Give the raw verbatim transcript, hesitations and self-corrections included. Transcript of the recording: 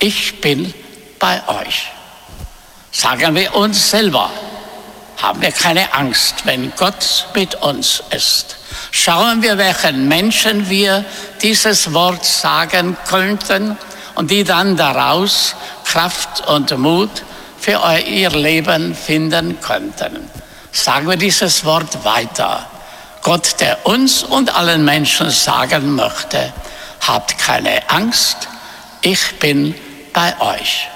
ich bin bei euch. Sagen wir uns selber, haben wir keine Angst, wenn Gott mit uns ist. Schauen wir, welchen Menschen wir dieses Wort sagen könnten und die dann daraus Kraft und Mut für ihr Leben finden könnten. Sagen wir dieses Wort weiter. Gott, der uns und allen Menschen sagen möchte, habt keine Angst, ich bin bei euch.